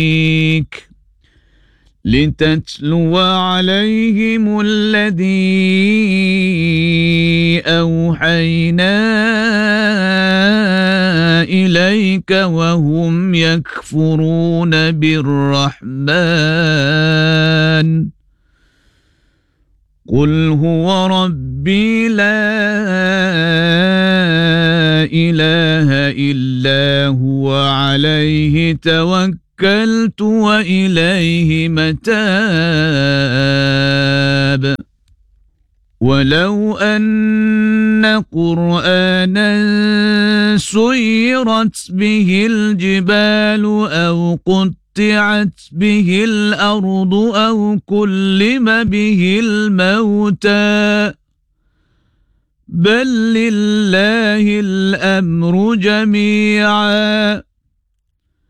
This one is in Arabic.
لتتلو عليهم الذي أوحينا إليك وهم يكفرون بالرحمن قل هو ربي لا إله إلا هو عليه توكلت وإليه متاب ولو أن قرآنا سيرت به الجبال أو قطعت به الأرض أو كلم به الموتى بل لله الأمر جميعا